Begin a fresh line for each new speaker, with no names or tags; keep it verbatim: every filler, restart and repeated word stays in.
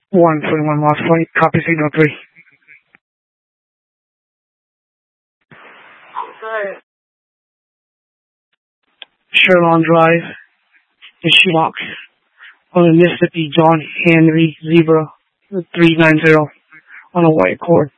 one twenty-one Lost Flight, copy signal three. Sherlon Drive, the Shoebox, on the Mississippi John Henry Zebra three ninety on a white Accord.